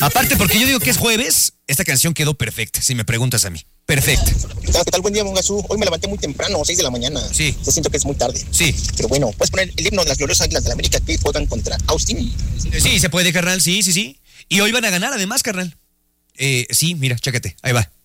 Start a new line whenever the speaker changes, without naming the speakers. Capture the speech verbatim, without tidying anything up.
Aparte, porque yo digo que es jueves, esta canción quedó perfecta, si me preguntas a mí. Perfecta.
¿Qué tal, qué tal? Buen día, Mongasú. Hoy me levanté muy temprano, seis de la mañana.
Sí.
Yo siento que es muy tarde.
Sí.
Pero bueno, puedes poner el himno de las gloriosas águilas de la América que juegan contra Austin.
Sí, se puede, carnal, sí, sí, sí. Y hoy van a ganar además, carnal. Eh, sí, mira, chécate, ahí va.